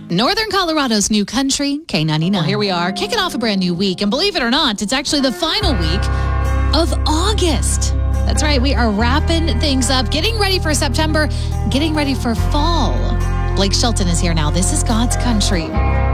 Northern Colorado's new country, K99. Well, here we are, kicking off a brand new week. And believe it or not, it's actually the final week of August. That's right, we are wrapping things up, getting ready for September, getting ready for fall. Blake Shelton is here now. This is God's Country.